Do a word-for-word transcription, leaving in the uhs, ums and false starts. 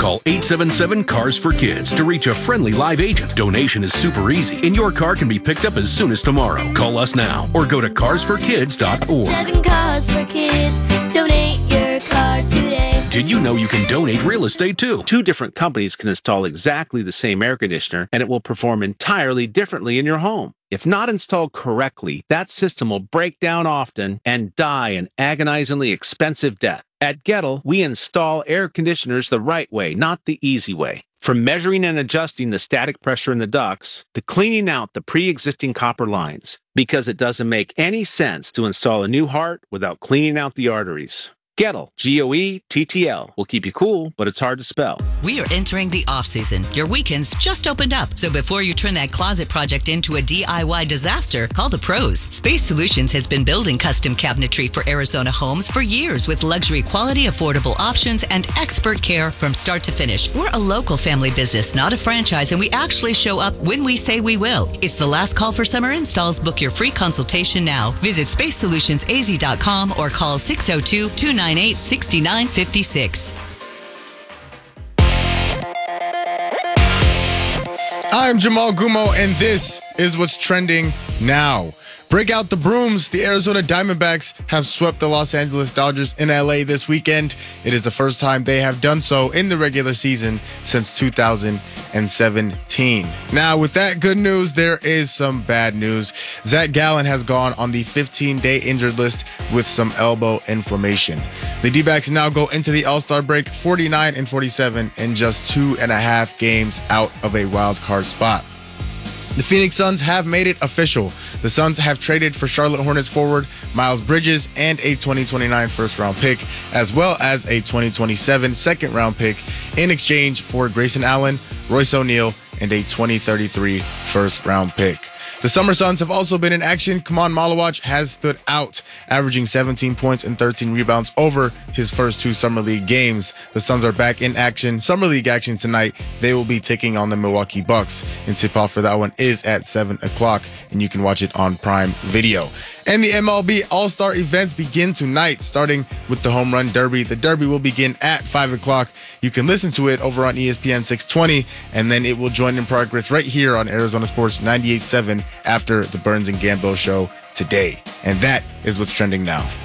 Call eight seven seven, C A R S for Kids to reach a friendly live agent. Donation is super easy, and your car can be picked up as soon as tomorrow. Call us now or go to cars for kids dot org. Seven cars for kids. Donate your car today. Did you know you can donate real estate too? Two different companies can install exactly the same air conditioner, and it will perform entirely differently in your home. If not installed correctly, that system will break down often and die an agonizingly expensive death. At Gettle, we install air conditioners the right way, not the easy way. From measuring and adjusting the static pressure in the ducts to cleaning out the pre-existing copper lines, because it doesn't make any sense to install a new heart without cleaning out the arteries. Gettle, G O E T T L, will keep you cool, but it's hard to spell. We are entering the off-season. Your weekends just opened up. So before you turn that closet project into a D I Y disaster, call the pros. Space Solutions has been building custom cabinetry for Arizona homes for years with luxury quality, affordable options, and expert care from start to finish. We're a local family business, not a franchise, and we actually show up when we say we will. It's the last call for summer installs. Book your free consultation now. Visit space solutions a z dot com or call six oh two, two nine eight, six nine five six. I'm Jamal Gumo, and this is what's trending now. Break out the brooms. The Arizona Diamondbacks have swept the Los Angeles Dodgers in L A this weekend. It is the first time they have done so in the regular season since two thousand seventeen. Now, with that good news, there is some bad news. Zach Gallen has gone on the fifteen-day injured list with some elbow inflammation. The D-backs now go into the All-Star break forty-nine and forty-seven in just two and a half games out of a wild card spot. The Phoenix Suns have made it official. The Suns have traded for Charlotte Hornets forward Miles Bridges and a twenty twenty-nine first-round pick, as well as a twenty twenty-seven second-round pick in exchange for Grayson Allen, Royce O'Neal, and a twenty thirty-three first-round pick. The Summer Suns have also been in action. Kaman Malawach has stood out, averaging seventeen points and thirteen rebounds over his first two Summer League games. The Suns are back in action. Summer League action tonight. They will be taking on the Milwaukee Bucks. And tip-off for that one is at seven o'clock, and you can watch it on Prime Video. And the M L B All-Star events begin tonight, starting with the Home Run Derby. The Derby will begin at five o'clock. You can listen to it over on E S P N six twenty, and then it will join in progress right here on Arizona Sports ninety-eight point seven after the Burns and Gambo show today. And that is what's trending now.